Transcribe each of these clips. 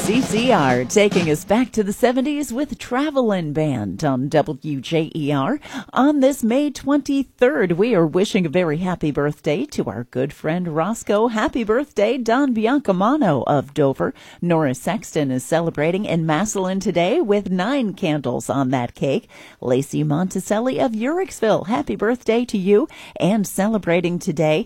CCR taking us back to the 70s with Travelin' Band on WJER. On this May 23rd, we are wishing a very happy birthday to our good friend Roscoe. Happy birthday, Don Biancamano of Dover. Nora Sexton is celebrating in Massillon today with 9 candles on that cake. Lacey Monticelli of Uricksville, happy birthday to you. And celebrating today,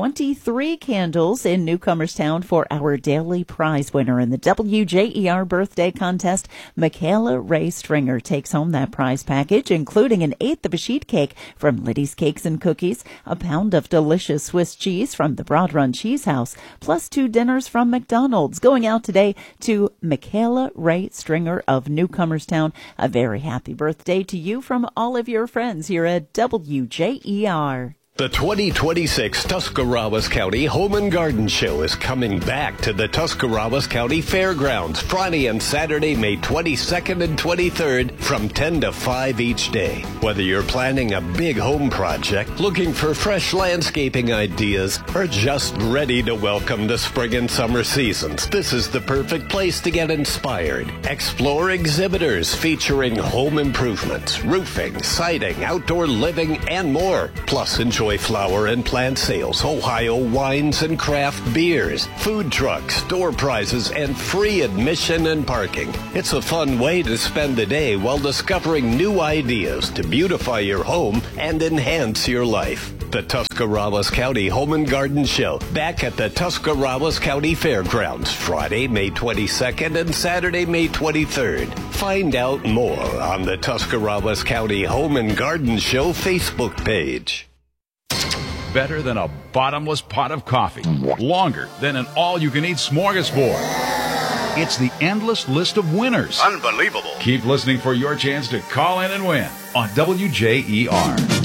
23 candles in Newcomerstown for our daily prize winner in the WJER birthday contest. Michaela Ray Stringer takes home that prize package, including an 1/8 of a sheet cake from Liddy's Cakes and Cookies, a pound of delicious Swiss cheese from the Broad Run Cheese House, plus 2 dinners from McDonald's. Going out today to Michaela Ray Stringer of Newcomerstown. A very happy birthday to you from all of your friends here at WJER. The 2026 Tuscarawas County Home and Garden Show is coming back to the Tuscarawas County Fairgrounds Friday and Saturday, May 22nd and 23rd from 10 to 5 each day. Whether you're planning a big home project, looking for fresh landscaping ideas, or just ready to welcome the spring and summer seasons, this is the perfect place to get inspired. Explore exhibitors featuring home improvements, roofing, siding, outdoor living, and more. Plus, enjoy flower and plant sales, Ohio wines and craft beers, food trucks, door prizes, and free admission and parking. It's a fun way to spend the day while discovering new ideas to beautify your home and enhance your life. The Tuscarawas County Home and Garden Show, back at the Tuscarawas County Fairgrounds, Friday, May 22nd and Saturday, May 23rd. Find out more on the Tuscarawas County Home and Garden Show Facebook page. Better than a bottomless pot of coffee. Longer than an all-you-can-eat smorgasbord. It's the endless list of winners. Unbelievable. Keep listening for your chance to call in and win on WJER.